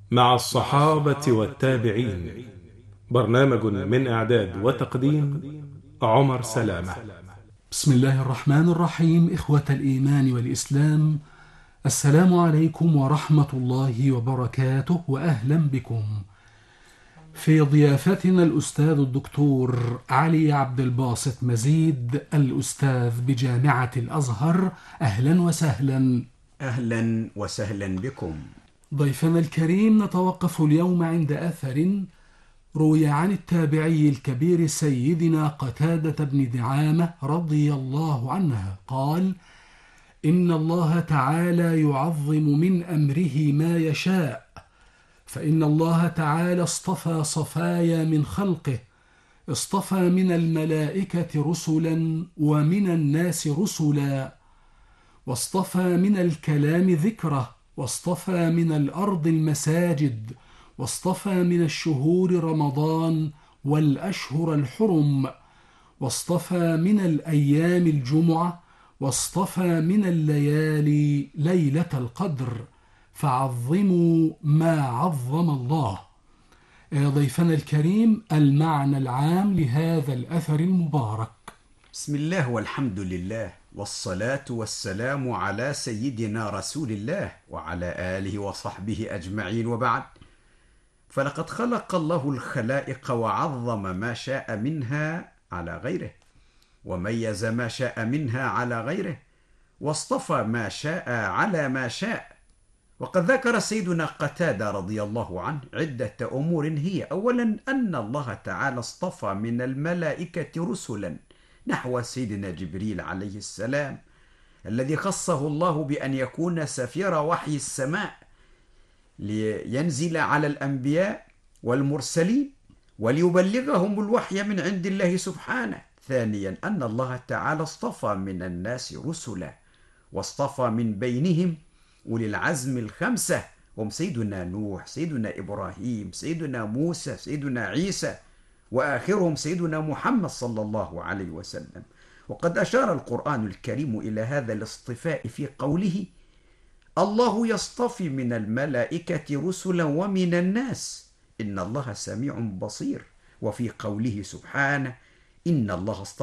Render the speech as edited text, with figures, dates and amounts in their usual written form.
مع الصحابة والتابعين. برنامج من إعداد وتقديم عمر سلامة. بسم الله الرحمن الرحيم. إخوة الإيمان والإسلام، السلام عليكم ورحمة الله وبركاته، وأهلا بكم في ضيافتنا الأستاذ الدكتور علي عبد الباسط مزيد، الأستاذ بجامعة الأزهر. أهلا وسهلا. أهلا وسهلا بكم. ضيفنا الكريم، نتوقف اليوم عند أثر روي عن التابعي الكبير سيدنا قتادة بن دعامة رضي الله عنه قال: إن الله تعالى يعظم من أمره ما يشاء، فإن الله تعالى اصطفى صفايا من خلقه، اصطفى من الملائكة رسلا ومن الناس رسلا، واصطفى من الكلام ذكره، واصطفى من الأرض المساجد، واصطفى من الشهور رمضان والأشهر الحرم، واصطفى من الأيام الجمعة، واصطفى من الليالي ليلة القدر، فعظموا ما عظم الله. ضيفنا الكريم، المعنى العام لهذا الأثر المبارك. بسم الله والحمد لله، والصلاة والسلام على سيدنا رسول الله وعلى آله وصحبه أجمعين، وبعد. فلقد خلق الله الخلائق وعظم ما شاء منها على غيره، وميز ما شاء منها على غيره، واصطفى ما شاء على ما شاء. وقد ذكر سيدنا قتادة رضي الله عنه عدة أمور هي: أولا، أن الله تعالى اصطفى من الملائكة رسلا نحو سيدنا جبريل عليه السلام، الذي خصه الله بأن يكون سفير وحي السماء لينزل على الأنبياء والمرسلين وليبلغهم الوحي من عند الله سبحانه. ثانيا، أن الله تعالى اصطفى من الناس رسلا، واصطفى من بينهم أولي العزم الخمسة، هم سيدنا نوح، سيدنا إبراهيم، سيدنا موسى، سيدنا عيسى، وآخرهم سيدنا محمد صلى الله عليه وسلم. وقد أشار القرآن الكريم إلى هذا الاصطفاء في قوله: الله يصطفي من الملائكة رسلا ومن الناس إن الله سميع بصير. وفي قوله سبحانه: إن الله اصطفى